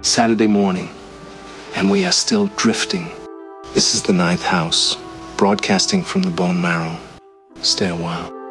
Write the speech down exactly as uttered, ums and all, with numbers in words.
Saturday morning, and we are still drifting. This is the ninth house, broadcasting from the bone marrow. Stay a while.